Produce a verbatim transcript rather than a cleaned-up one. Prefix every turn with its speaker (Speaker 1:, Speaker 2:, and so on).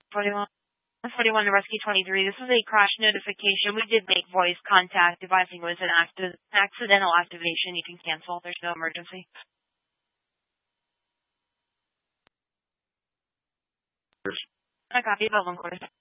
Speaker 1: forty-one, forty-one to Rescue twenty-three. This was a crash notification. We did make voice contact. If I think it was an acti- accidental activation, you can cancel. There's no emergency. I copy. About one quarter.